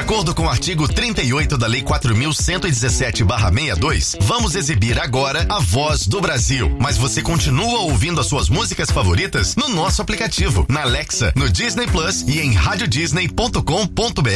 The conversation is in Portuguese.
acordo com o artigo 38 da Lei 4.117/62, vamos exibir agora a Voz do Brasil. Mas você continua ouvindo as suas músicas favoritas no nosso aplicativo, na Alexa, no Disney Plus e em radiodisney.com.br.